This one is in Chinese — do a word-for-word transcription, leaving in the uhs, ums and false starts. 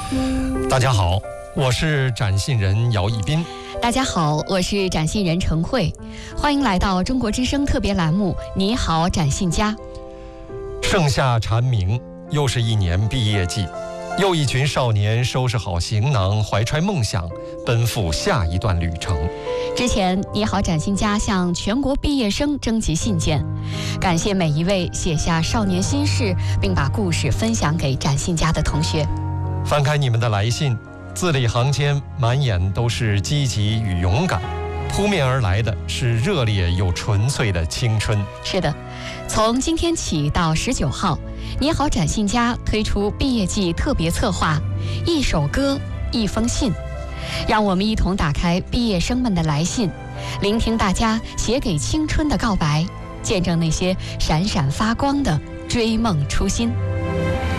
大家好，我是展信人姚一斌。 大家好，我是展信人陈慧，欢迎来到中国之声特别栏目《你好，展信家》。 盛夏蝉鸣，又是一年毕业季，又一群少年收拾好行囊，怀揣梦想，奔赴下一段旅程。 之前，你好，展信家向全国毕业生征集信件，感谢每一位写下少年心事，并把故事分享给展信家的同学。 翻开你们的来信，字里行间满眼都是积极与勇敢，扑面而来的是热烈又纯粹的青春。 是的，从今天起到十九号，你好，展信家推出毕业季特别策划，一首歌，一封信。让我们一同打开毕业生们的来信，聆听大家写给青春的告白，见证那些闪闪发光的追梦初心。